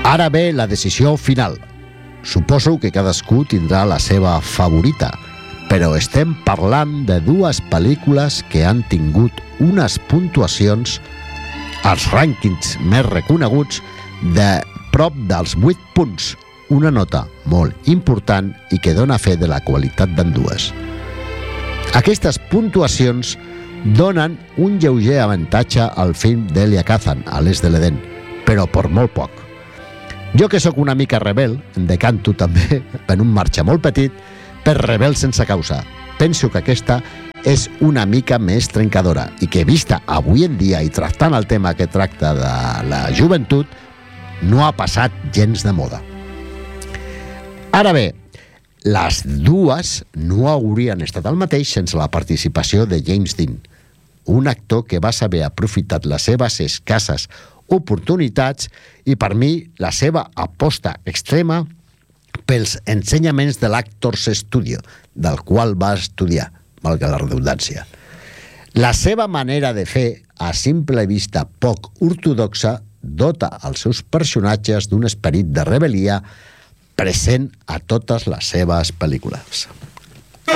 Ara ve la decisió final. Suposo que cadascú tindrà la seva favorita, però estem parlant de dues pel·lícules que han tingut unes puntuacions als rànquings més reconeguts de prop dels 8 punts, una nota molt important i que dona fe de la qualitat d'ambdues. Aquestes puntuacions donen un lleuger avantatge al film d'Elia Kazan, a l'Est de l'Edén, però per molt poc. Jo, que sóc una mica rebel, em decanto també en un marge molt petit per rebel sense causa. Penso que aquesta és una mica més trencadora i que, vista avui en dia i tractant el tema que tracta de la joventut, no ha passat gens de moda. Ara bé, les dues no haurien estat el mateix sense la participació de James Dean, un actor que va saber aprofitar les seves escasses oportunitats i, per mi, la seva aposta extrema pels ensenyaments de l'Actors Studio, del qual va estudiar, valga la redundància. La seva manera de fer, a simple vista poc ortodoxa, dota els seus personatges d'un esperit de rebel·lia present a totes les seves pel·lícules.